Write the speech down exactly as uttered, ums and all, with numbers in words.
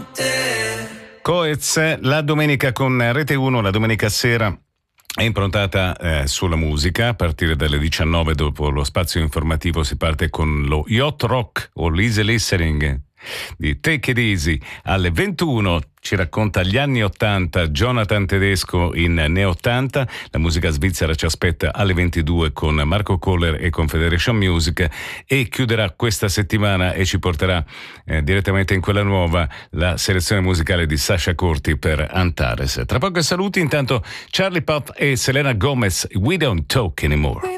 Coez, la domenica con Rete uno, la domenica sera è improntata eh, sulla musica. A partire dalle diciannove, dopo lo spazio informativo, si parte con lo Yacht Rock o l'Easy Listening di Take It Easy. Alle ventuno ci racconta gli anni ottanta Jonathan Tedesco in Ne ottanta. La musica svizzera ci aspetta alle ventidue con Marco Kohler e Confederation Music, e chiuderà questa settimana e ci porterà eh, direttamente in quella nuova la selezione musicale di Sasha Corti per Antares. Tra poco saluti, intanto Charlie Puth e Selena Gomez, We Don't Talk Anymore.